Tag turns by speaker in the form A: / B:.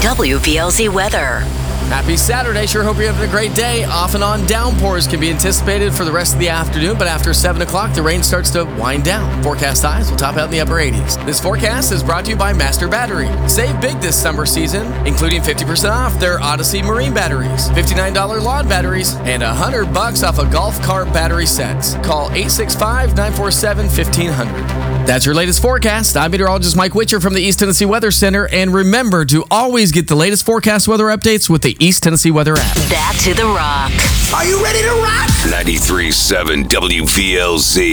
A: WVLZ weather.
B: Happy Saturday. Sure hope you're having a great day. Off and on downpours can be anticipated for the rest of the afternoon, but after 7 o'clock, the rain starts to wind down. Forecast highs will top out in the upper 80s. This forecast is brought to you by Master Battery. Save big this summer season, including 50% off their Odyssey Marine batteries, $59 lawn batteries, and $100 off of golf cart battery sets. Call 865-947-1500. That's your latest forecast. I'm meteorologist Mike Witcher from the East Tennessee Weather Center, and remember to always get the latest forecast weather updates with the East Tennessee Weather app.
A: Back to the rock.
C: Are you ready to rock?
D: 93.7 WVLZ.